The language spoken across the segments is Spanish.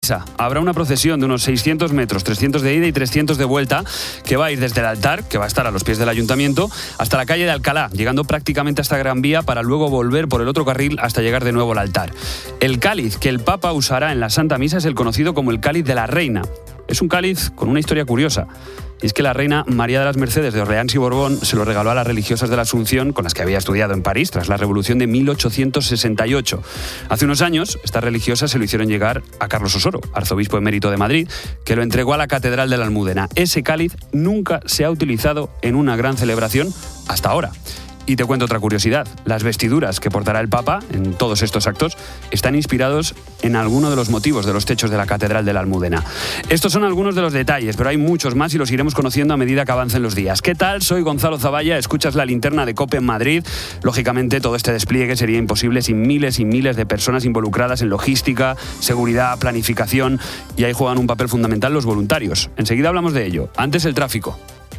Habrá una procesión de unos 600 metros, 300 de ida y 300 de vuelta, que va a ir desde el altar, que va a estar a los pies del ayuntamiento, hasta la calle de Alcalá, llegando prácticamente hasta Gran Vía para luego volver por el otro carril hasta llegar de nuevo al altar. El cáliz que el Papa usará en la Santa Misa es el conocido como el cáliz de la Reina. Es un cáliz con una historia curiosa. Y es que la reina María de las Mercedes de Orleans y Borbón se lo regaló a las religiosas de la Asunción con las que había estudiado en París tras la Revolución de 1868. Hace unos años, estas religiosas se lo hicieron llegar a Carlos Osoro, arzobispo emérito de Madrid, que lo entregó a la Catedral de la Almudena. Ese cáliz nunca se ha utilizado en una gran celebración hasta ahora. Y te cuento otra curiosidad. Las vestiduras que portará el Papa en todos estos actos están inspirados en alguno de los motivos de los techos de la Catedral de la Almudena. Estos son algunos de los detalles, pero hay muchos más y los iremos conociendo a medida que avancen los días. ¿Qué tal? Soy Gonzalo Zavalla, escuchas la linterna de COPE en Madrid. Lógicamente, todo este despliegue sería imposible sin miles y miles de personas involucradas en logística, seguridad, planificación, y ahí juegan un papel fundamental los voluntarios. Enseguida hablamos de ello. Antes, el tráfico.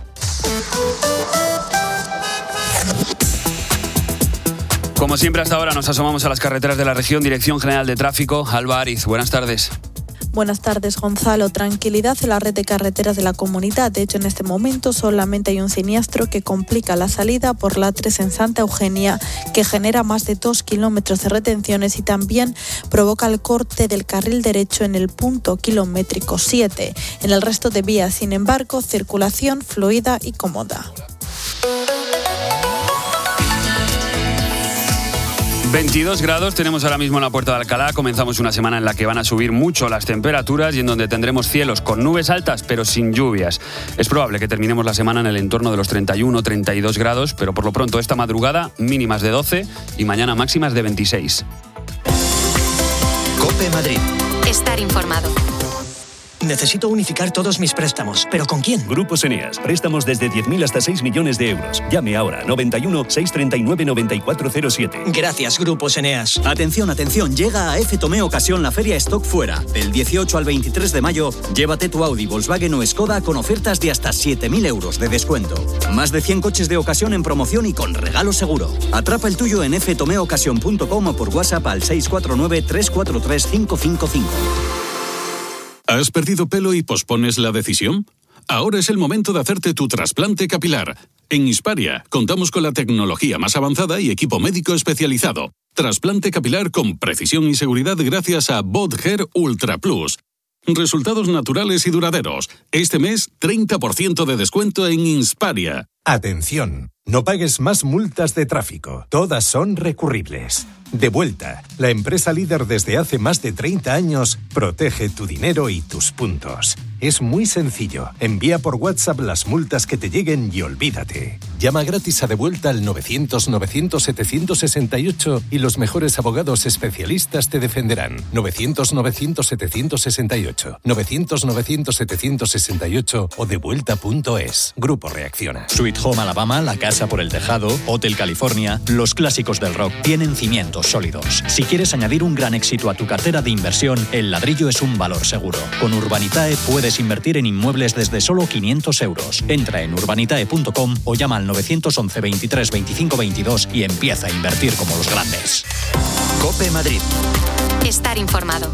Como siempre, hasta ahora nos asomamos a las carreteras de la región. Dirección General de Tráfico, Alba Ariz. Buenas tardes. Buenas tardes, Gonzalo. Tranquilidad en la red de carreteras de la comunidad. De hecho, en este momento solamente hay un siniestro que complica la salida por la A3 en Santa Eugenia, que genera más de 2 kilómetros de retenciones y también provoca el corte del carril derecho en el punto kilométrico 7. En el resto de vías, sin embargo, circulación fluida y cómoda. 22 grados tenemos ahora mismo en la Puerta de Alcalá. Comenzamos una semana en la que van a subir mucho las temperaturas y en donde tendremos cielos con nubes altas pero sin lluvias. Es probable que terminemos la semana en el entorno de los 31-32 grados, pero por lo pronto esta madrugada mínimas de 12 y mañana máximas de 26. COPE Madrid. Estar informado. Necesito unificar todos mis préstamos. ¿Pero con quién? Grupos Eneas. Préstamos desde 10.000 hasta 6 millones de euros. Llame ahora. 91 639 9407. Gracias, Grupos Eneas. Atención, atención. Llega a F Tomé Ocasión la Feria Stock Fuera. Del 18 al 23 de mayo, llévate tu Audi, Volkswagen o Skoda con ofertas de hasta 7.000 euros de descuento. Más de 100 coches de ocasión en promoción y con regalo seguro. Atrapa el tuyo en ftomeocasión.com o por WhatsApp al 649 343 555. ¿Has perdido pelo y pospones la decisión? Ahora es el momento de hacerte tu trasplante capilar. En Hisparia contamos con la tecnología más avanzada y equipo médico especializado. Trasplante capilar con precisión y seguridad gracias a BODHER Ultra Plus. Resultados naturales y duraderos. Este mes, 30% de descuento en Hisparia. Atención, no pagues más multas de tráfico. Todas son recurribles. Devuelta, la empresa líder desde hace más de 30 años, protege tu dinero y tus puntos. Es muy sencillo. Envía por WhatsApp las multas que te lleguen y olvídate. Llama gratis a Devuelta al 900-900-768 y los mejores abogados especialistas te defenderán. 900-900-768. 900-900-768 o devuelta.es. Grupo Reacciona. Sweet Home Alabama, La Casa por el Tejado, Hotel California, los clásicos del rock tienen cimientos sólidos. Si quieres añadir un gran éxito a tu cartera de inversión, el ladrillo es un valor seguro. Con Urbanitae puedes invertir en inmuebles desde solo 500 euros. Entra en urbanitae.com o llama al 911 23 25 22 y empieza a invertir como los grandes. COPE Madrid. Estar informado.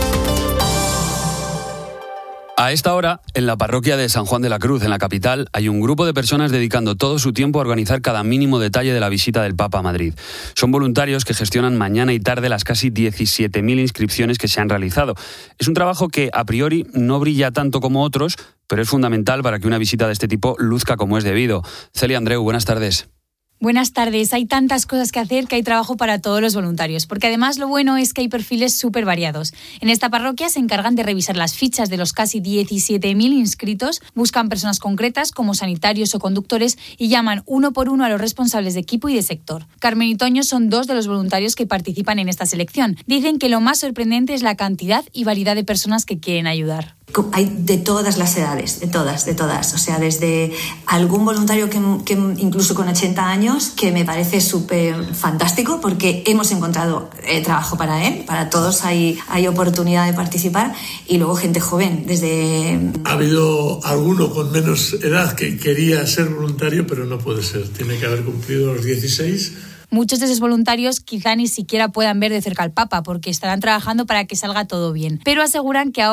A esta hora, en la parroquia de San Juan de la Cruz, en la capital, hay un grupo de personas dedicando todo su tiempo a organizar cada mínimo detalle de la visita del Papa a Madrid. Son voluntarios que gestionan mañana y tarde las casi 17.000 inscripciones que se han realizado. Es un trabajo que, a priori, no brilla tanto como otros, pero es fundamental para que una visita de este tipo luzca como es debido. Celia Andreu, buenas tardes. Buenas tardes. Hay tantas cosas que hacer que hay trabajo para todos los voluntarios, porque además lo bueno es que hay perfiles súper variados. En esta parroquia se encargan de revisar las fichas de los casi 17.000 inscritos, buscan personas concretas como sanitarios o conductores y llaman uno por uno a los responsables de equipo y de sector. Carmen y Toño son dos de los voluntarios que participan en esta selección. Dicen que lo más sorprendente es la cantidad y variedad de personas que quieren ayudar. Hay de todas las edades, de todas. O sea, desde algún voluntario que incluso con 80 años, que me parece súper fantástico porque hemos encontrado trabajo para él, para todos hay oportunidad de participar, y luego gente joven, desde... Ha habido alguno con menos edad que quería ser voluntario, pero no puede ser, tiene que haber cumplido los 16. muchos de esos voluntarios quizá ni siquiera puedan ver de cerca al Papa porque estarán trabajando para que salga todo bien. Pero aseguran que ahora